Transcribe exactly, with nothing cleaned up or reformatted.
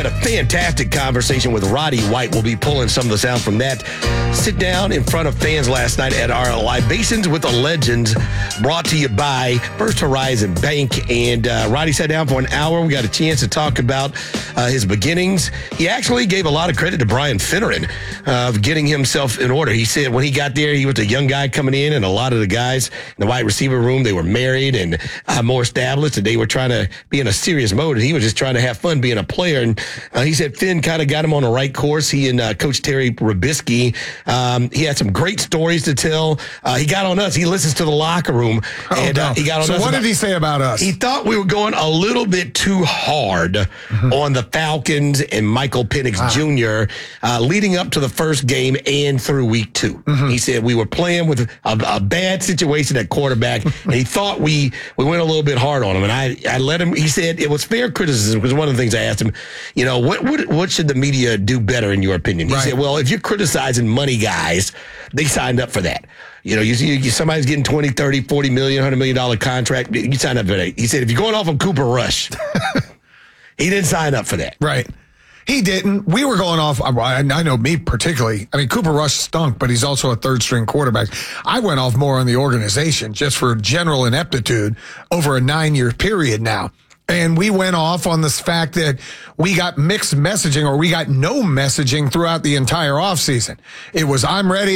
A fantastic conversation with Roddy White. We'll be pulling some of the sound from that. Sit down in front of fans last night at our Libations with the Legends, brought to you by First Horizon Bank. And uh, Roddy sat down for an hour. We got a chance to talk about uh, his beginnings. He actually gave a lot of credit to Brian Finneran uh, of getting himself in order. He said when he got there, he was a young guy coming in, and a lot of the guys in the wide receiver room, they were married and uh, more established, and they were trying to be in a serious mode, and he was just trying to have fun being a player. And Uh, he said Finn kind of got him on the right course. He and uh, Coach Terry Rabisky, um, he had some great stories to tell. Uh, he got on us. He listens to the locker room. Oh, and no. uh, he got on so us. So what about, did he say about us? He thought we were going a little bit too hard mm-hmm. on the Falcons and Michael Penix ah. Junior Uh, leading up to the first game and through week two. Mm-hmm. He said we were playing with a, a bad situation at quarterback, and he thought we, we went a little bit hard on him. And I, I let him, he said it was fair criticism, because one of the things I asked him, you know, what what, what should the media do better in your opinion? He right. said, well, if you're criticizing money guys, they signed up for that. You know, you see you, somebody's getting twenty, thirty, forty million, one hundred million dollars contract, you sign up for that. He said, if you're going off on Cooper Rush, he didn't sign up for that. Right. He didn't. We were going off. I know me particularly. I mean, Cooper Rush stunk, but he's also a third string quarterback. I went off more on the organization just for general ineptitude over a nine year period now. And we went off on this fact that we got mixed messaging, or we got no messaging throughout the entire offseason. It was, I'm ready.